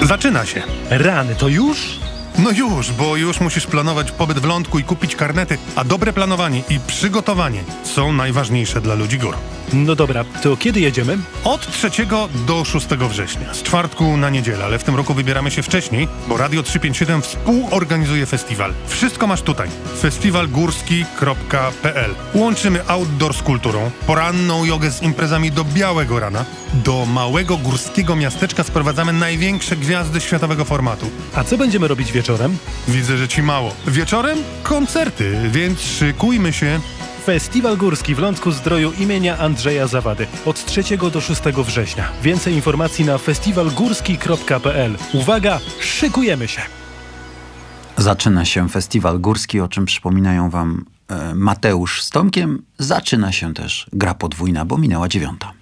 Zaczyna się. Rany, to już? No już, bo już musisz planować pobyt w lądku i kupić karnety, a dobre planowanie i przygotowanie są najważniejsze dla ludzi gór. No dobra, to kiedy jedziemy? Od 3 do 6 września, z czwartku na niedzielę, ale w tym roku wybieramy się wcześniej, bo Radio 357 współorganizuje festiwal. Wszystko masz tutaj. festiwalgórski.pl. Łączymy outdoor z kulturą, poranną jogę z imprezami do białego rana. Do małego górskiego miasteczka sprowadzamy największe gwiazdy światowego formatu. A co będziemy robić wieczorem? Widzę, że ci mało. Wieczorem koncerty, więc szykujmy się. Festiwal Górski w Lądku-Zdroju imienia Andrzeja Zawady od 3 do 6 września. Więcej informacji na festiwalgórski.pl. Uwaga, szykujemy się! Zaczyna się Festiwal Górski, o czym przypominają wam Mateusz z Tomkiem. Zaczyna się też gra podwójna, bo minęła 9.